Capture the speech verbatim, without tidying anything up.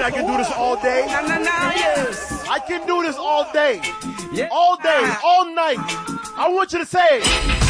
mean I can do this all day? Nah, nah, nah, yes. I can do this all day. Yeah. All day, all night. I want you to say it.